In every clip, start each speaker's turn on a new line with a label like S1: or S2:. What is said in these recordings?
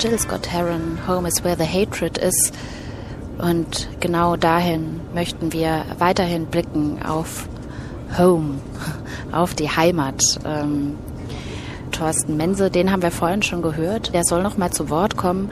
S1: Jill Scott Heron, Home is where the hatred is. Und genau dahin möchten wir weiterhin blicken, auf Home, auf die Heimat. Thorsten Mense, den haben wir vorhin schon gehört, der soll noch mal zu Wort kommen.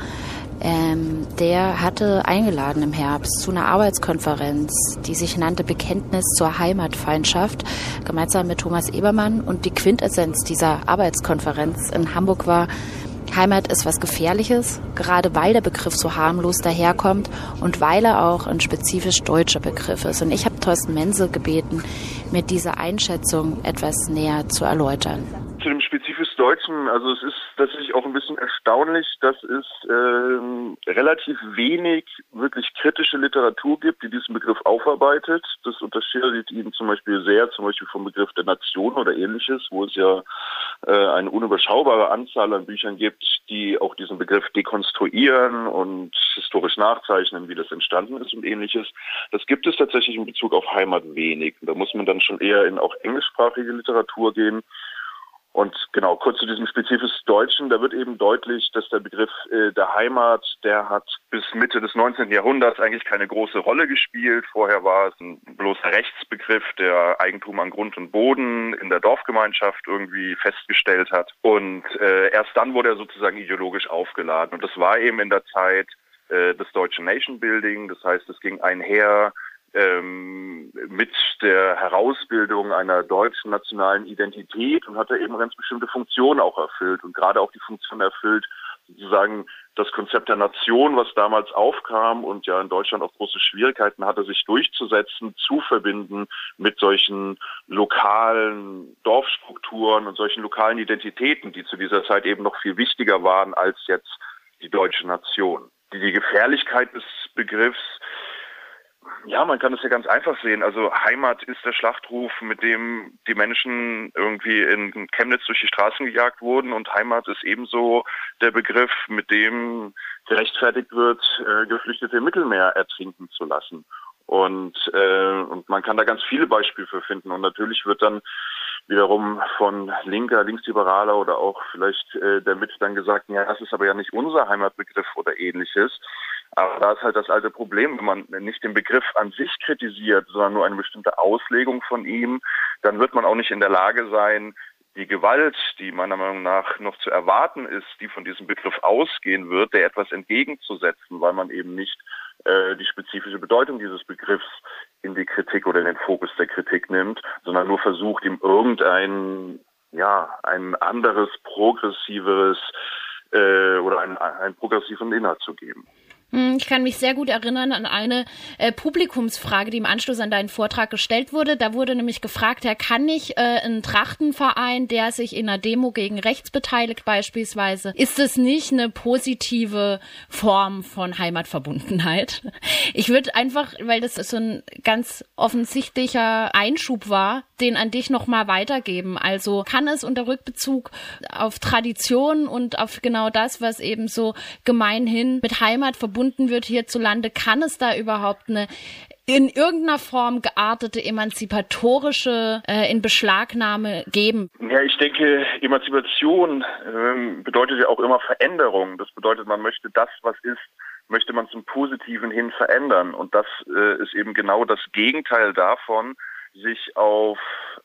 S1: Der hatte eingeladen im Herbst zu einer Arbeitskonferenz, die sich nannte Bekenntnis zur Heimatfeindschaft, gemeinsam mit Thomas Ebermann. Und die Quintessenz dieser Arbeitskonferenz in Hamburg war: Heimat ist was Gefährliches, gerade weil der Begriff so harmlos daherkommt und weil er auch ein spezifisch deutscher Begriff ist. Und ich habe Thorsten Mense gebeten, mir diese Einschätzung etwas näher zu erläutern.
S2: Zu dem spezifisch Deutschen, also es ist tatsächlich auch ein bisschen erstaunlich, dass es relativ wenig wirklich kritische Literatur gibt, die diesen Begriff aufarbeitet. Das unterscheidet ihn zum Beispiel sehr, zum Beispiel vom Begriff der Nation oder ähnliches, wo es ja eine unüberschaubare Anzahl an Büchern gibt, die auch diesen Begriff dekonstruieren und historisch nachzeichnen, wie das entstanden ist und ähnliches. Das gibt es tatsächlich in Bezug auf Heimat wenig. Da muss man dann schon eher in auch englischsprachige Literatur gehen. Und genau, kurz zu diesem spezifisch Deutschen, da wird eben deutlich, dass der Begriff der Heimat, der hat bis Mitte des 19. Jahrhunderts eigentlich keine große Rolle gespielt. Vorher war es ein bloßer Rechtsbegriff, der Eigentum an Grund und Boden in der Dorfgemeinschaft irgendwie festgestellt hat. Und erst dann wurde er sozusagen ideologisch aufgeladen. Und das war eben in der Zeit des deutschen Nation Building. Das heißt, es ging einher mit der Herausbildung einer deutschen nationalen Identität und hat da eben ganz bestimmte Funktionen auch erfüllt und gerade auch die Funktion erfüllt, sozusagen das Konzept der Nation, was damals aufkam und ja in Deutschland auch große Schwierigkeiten hatte, sich durchzusetzen, zu verbinden mit solchen lokalen Dorfstrukturen und solchen lokalen Identitäten, die zu dieser Zeit eben noch viel wichtiger waren als jetzt die deutsche Nation. Die Gefährlichkeit des Begriffs, ja, man kann es ja ganz einfach sehen. Also Heimat ist der Schlachtruf, mit dem die Menschen irgendwie in Chemnitz durch die Straßen gejagt wurden. Und Heimat ist ebenso der Begriff, mit dem gerechtfertigt wird, Geflüchtete im Mittelmeer ertrinken zu lassen. Und man kann da ganz viele Beispiele für finden. Und natürlich wird dann wiederum von linker, linksliberaler oder auch vielleicht der Mitte dann gesagt, ja, das ist aber ja nicht unser Heimatbegriff oder ähnliches. Aber da ist halt das alte Problem, wenn man nicht den Begriff an sich kritisiert, sondern nur eine bestimmte Auslegung von ihm, dann wird man auch nicht in der Lage sein, die Gewalt, die meiner Meinung nach noch zu erwarten ist, die von diesem Begriff ausgehen wird, der etwas entgegenzusetzen, weil man eben nicht die spezifische Bedeutung dieses Begriffs in die Kritik oder in den Fokus der Kritik nimmt, sondern nur versucht, ihm ein anderes, progressiveres oder einen progressiven Inhalt zu geben.
S3: Ich kann mich sehr gut erinnern an eine Publikumsfrage, die im Anschluss an deinen Vortrag gestellt wurde. Da wurde nämlich gefragt, kann nicht ein Trachtenverein, der sich in einer Demo gegen rechts beteiligt beispielsweise, ist es nicht eine positive Form von Heimatverbundenheit? Ich würde einfach, weil das so ein ganz offensichtlicher Einschub war, den an dich nochmal weitergeben. Also kann es unter Rückbezug auf Tradition und auf genau das, was eben so gemeinhin mit Heimat verbunden wird hierzulande, kann es da überhaupt eine in irgendeiner Form geartete emanzipatorische Inbeschlagnahme geben?
S2: Ja, ich denke, Emanzipation bedeutet ja auch immer Veränderung. Das bedeutet, man möchte das, was ist, möchte man zum Positiven hin verändern. Und das ist eben genau das Gegenteil davon, sich auf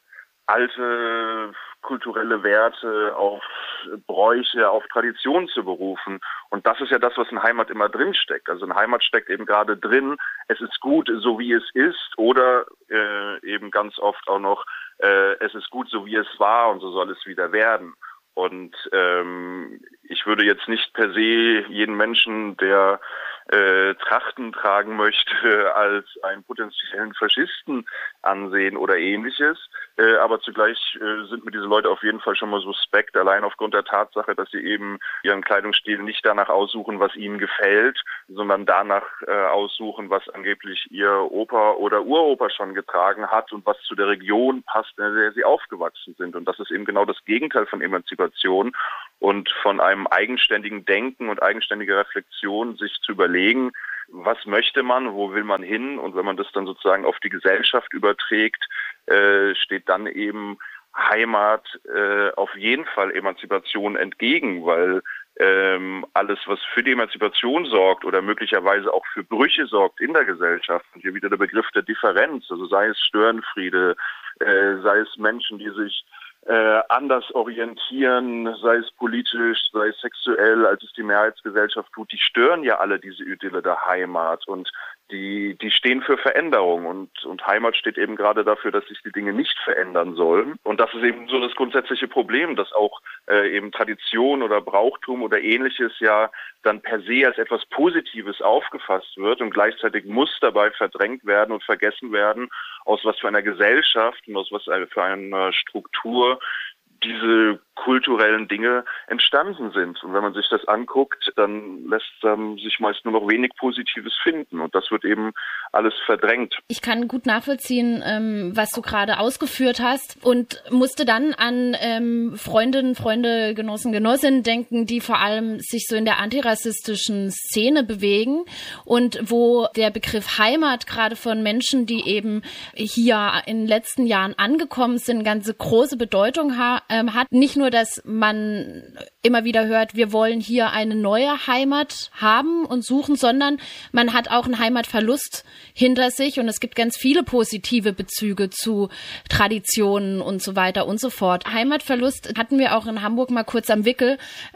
S2: alte kulturelle Werte, auf Bräuche, auf Tradition zu berufen. Und das ist ja das, was in Heimat immer drin steckt. Also in Heimat steckt eben gerade drin, es ist gut, so wie es ist, oder eben ganz oft auch noch, es ist gut, so wie es war und so soll es wieder werden. Und ich würde jetzt nicht per se jeden Menschen, der Trachten tragen möchte, als einen potenziellen Faschisten ansehen oder ähnliches. Aber zugleich sind mir diese Leute auf jeden Fall schon mal suspekt, allein aufgrund der Tatsache, dass sie eben ihren Kleidungsstil nicht danach aussuchen, was ihnen gefällt, sondern danach aussuchen, was angeblich ihr Opa oder Uropa schon getragen hat und was zu der Region passt, in der sie aufgewachsen sind. Und das ist eben genau das Gegenteil von Emanzipation und von einem eigenständigen Denken und eigenständiger Reflexion, sich zu überlegen, was möchte man, wo will man hin, und wenn man das dann sozusagen auf die Gesellschaft überträgt, steht dann eben Heimat auf jeden Fall Emanzipation entgegen, weil alles, was für die Emanzipation sorgt oder möglicherweise auch für Brüche sorgt in der Gesellschaft. Und hier wieder der Begriff der Differenz, also sei es Störenfriede, sei es Menschen, die sich anders orientieren, sei es politisch, sei es sexuell, als es die Mehrheitsgesellschaft tut, die stören ja alle diese Idylle der Heimat und die stehen für Veränderung und Heimat steht eben gerade dafür, dass sich die Dinge nicht verändern sollen. Und das ist eben so das grundsätzliche Problem, dass auch eben Tradition oder Brauchtum oder Ähnliches ja dann per se als etwas Positives aufgefasst wird und gleichzeitig muss dabei verdrängt werden und vergessen werden, aus was für einer Gesellschaft und aus was für einer Struktur diese kulturellen Dinge entstanden sind. Und wenn man sich das anguckt, dann lässt sich meist nur noch wenig Positives finden. Und das wird eben alles verdrängt.
S3: Ich kann gut nachvollziehen, was du gerade ausgeführt hast und musste dann an Freundinnen, Freunde, Genossen, Genossinnen denken, die vor allem sich so in der antirassistischen Szene bewegen und wo der Begriff Heimat gerade von Menschen, die eben hier in den letzten Jahren angekommen sind, ganz große Bedeutung hat. Nicht nur, dass man immer wieder hört, wir wollen hier eine neue Heimat haben und suchen, sondern man hat auch einen Heimatverlust hinter sich und es gibt ganz viele positive Bezüge zu Traditionen und so weiter und so fort. Heimatverlust hatten wir auch in Hamburg mal kurz am Wickel.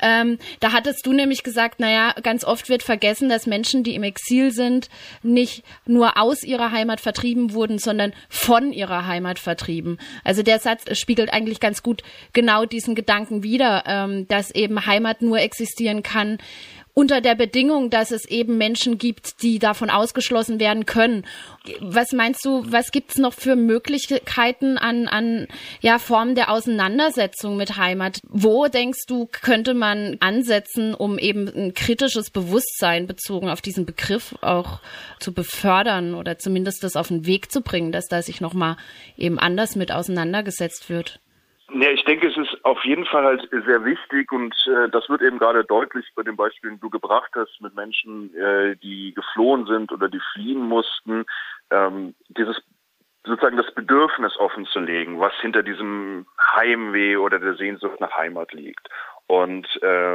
S3: Da hattest du nämlich gesagt, naja, ganz oft wird vergessen, dass Menschen, die im Exil sind, nicht nur aus ihrer Heimat vertrieben wurden, sondern von ihrer Heimat vertrieben. Also der Satz spiegelt eigentlich ganz gut genau diesen Gedanken wider, dass eben Heimat nur existieren kann unter der Bedingung, dass es eben Menschen gibt, die davon ausgeschlossen werden können. Was meinst du, was gibt's noch für Möglichkeiten an Formen der Auseinandersetzung mit Heimat? Wo, denkst du, könnte man ansetzen, um eben ein kritisches Bewusstsein bezogen auf diesen Begriff auch zu befördern oder zumindest das auf den Weg zu bringen, dass da sich nochmal eben anders mit auseinandergesetzt wird?
S2: Ja, ich denke, es ist auf jeden Fall halt sehr wichtig und das wird eben gerade deutlich bei den Beispielen, die du gebracht hast, mit Menschen, die geflohen sind oder die fliehen mussten, dieses sozusagen das Bedürfnis offen zu legen, was hinter diesem Heimweh oder der Sehnsucht nach Heimat liegt. Und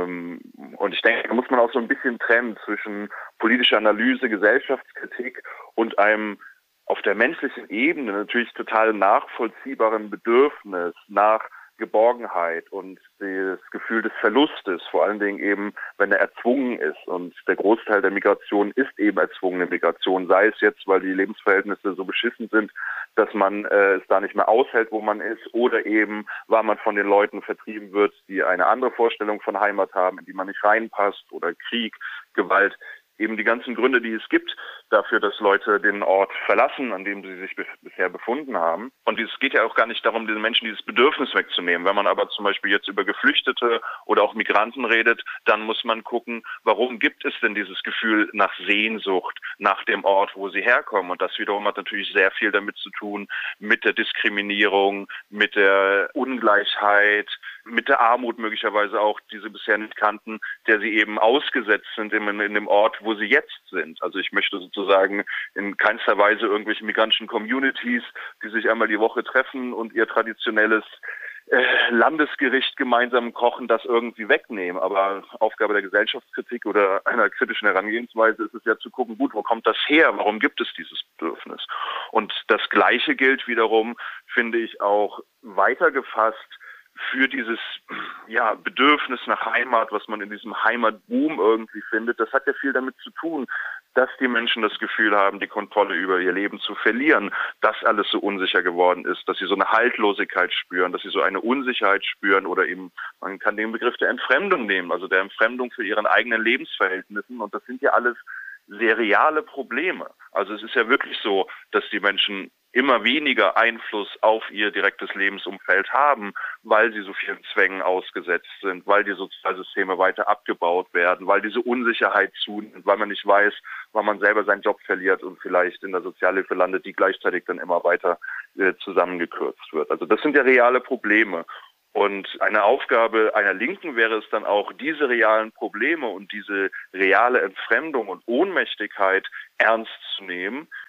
S2: ich denke, da muss man auch so ein bisschen trennen zwischen politischer Analyse, Gesellschaftskritik und einem auf der menschlichen Ebene natürlich total nachvollziehbaren Bedürfnis nach Geborgenheit und das Gefühl des Verlustes, vor allen Dingen eben, wenn er erzwungen ist. Und der Großteil der Migration ist eben erzwungene Migration, sei es jetzt, weil die Lebensverhältnisse so beschissen sind, dass man es da nicht mehr aushält, wo man ist, oder eben, weil man von den Leuten vertrieben wird, die eine andere Vorstellung von Heimat haben, in die man nicht reinpasst, oder Krieg, Gewalt. Eben die ganzen Gründe, die es gibt dafür, dass Leute den Ort verlassen, an dem sie sich bisher befunden haben. Und es geht ja auch gar nicht darum, den Menschen dieses Bedürfnis wegzunehmen. Wenn man aber zum Beispiel jetzt über Geflüchtete oder auch Migranten redet, dann muss man gucken, warum gibt es denn dieses Gefühl nach Sehnsucht, nach dem Ort, wo sie herkommen. Und das wiederum hat natürlich sehr viel damit zu tun, mit der Diskriminierung, mit der Ungleichheit, mit der Armut möglicherweise auch, die sie bisher nicht kannten, der sie eben ausgesetzt sind in dem Ort, wo sie jetzt sind. Also ich möchte sozusagen in keinster Weise irgendwelche migrantischen Communities, die sich einmal die Woche treffen und ihr traditionelles Landesgericht gemeinsam kochen, das irgendwie wegnehmen. Aber Aufgabe der Gesellschaftskritik oder einer kritischen Herangehensweise ist es ja zu gucken, gut, wo kommt das her? Warum gibt es dieses Bedürfnis? Und das Gleiche gilt wiederum, finde ich, auch weitergefasst für dieses Bedürfnis nach Heimat, was man in diesem Heimatboom irgendwie findet. Das hat ja viel damit zu tun, dass die Menschen das Gefühl haben, die Kontrolle über ihr Leben zu verlieren, dass alles so unsicher geworden ist, dass sie so eine Haltlosigkeit spüren, dass sie so eine Unsicherheit spüren oder eben, man kann den Begriff der Entfremdung nehmen, also der Entfremdung für ihren eigenen Lebensverhältnissen. Und das sind ja alles sehr reale Probleme. Also es ist ja wirklich so, dass die Menschen immer weniger Einfluss auf ihr direktes Lebensumfeld haben, weil sie so vielen Zwängen ausgesetzt sind, weil die Sozialsysteme weiter abgebaut werden, weil diese Unsicherheit zunimmt, weil man nicht weiß, wann man selber seinen Job verliert und vielleicht in der Sozialhilfe landet, die gleichzeitig dann immer weiter zusammengekürzt wird. Also das sind ja reale Probleme. Und eine Aufgabe einer Linken wäre es dann auch, diese realen Probleme und diese reale Entfremdung und Ohnmächtigkeit ernst zu nehmen,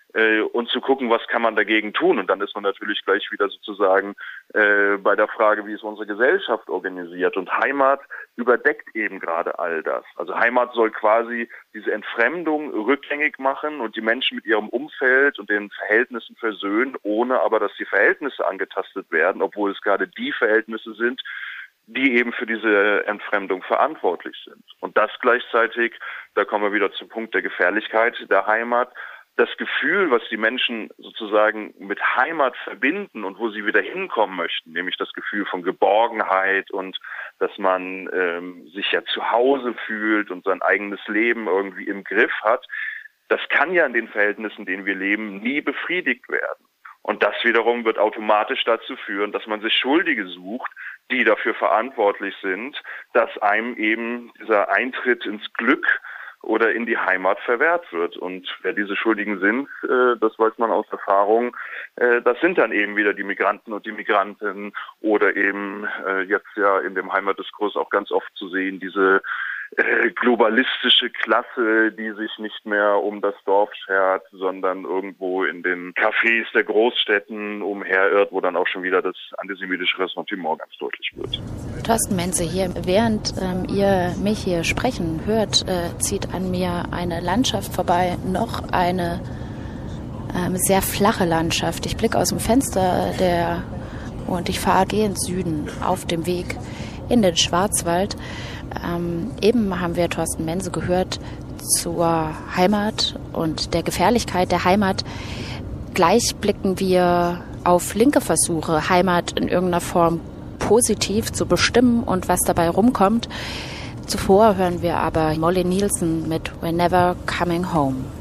S2: und zu gucken, was kann man dagegen tun. Und dann ist man natürlich gleich wieder sozusagen bei der Frage, wie ist unsere Gesellschaft organisiert. Und Heimat überdeckt eben gerade all das. Also Heimat soll quasi diese Entfremdung rückgängig machen und die Menschen mit ihrem Umfeld und den Verhältnissen versöhnen, ohne aber, dass die Verhältnisse angetastet werden, obwohl es gerade die Verhältnisse sind, die eben für diese Entfremdung verantwortlich sind. Und das gleichzeitig, da kommen wir wieder zum Punkt der Gefährlichkeit der Heimat, das Gefühl, was die Menschen sozusagen mit Heimat verbinden und wo sie wieder hinkommen möchten, nämlich das Gefühl von Geborgenheit und dass man sich ja zu Hause fühlt und sein eigenes Leben irgendwie im Griff hat, das kann ja in den Verhältnissen, in denen wir leben, nie befriedigt werden. Und das wiederum wird automatisch dazu führen, dass man sich Schuldige sucht, die dafür verantwortlich sind, dass einem eben dieser Eintritt ins Glück oder in die Heimat verwehrt wird. Und wer diese Schuldigen sind, das weiß man aus Erfahrung, das sind dann eben wieder die Migranten und die Migrantinnen oder eben jetzt ja in dem Heimatdiskurs auch ganz oft zu sehen, diese globalistische Klasse, die sich nicht mehr um das Dorf schert, sondern irgendwo in den Cafés der Großstädten umherirrt, wo dann auch schon wieder das antisemitische Ressentiment ganz deutlich wird.
S1: Thorsten Menze hier. Während ihr mich hier sprechen hört, zieht an mir eine Landschaft vorbei, noch eine sehr flache Landschaft. Ich blicke aus dem Fenster und ich gehe ins Süden auf dem Weg in den Schwarzwald. Eben haben wir Thorsten Menze gehört zur Heimat und der Gefährlichkeit der Heimat. Gleich blicken wir auf linke Versuche, Heimat in irgendeiner Form positiv zu bestimmen und was dabei rumkommt. Zuvor hören wir aber Molly Nielsen mit We're Never Coming Home.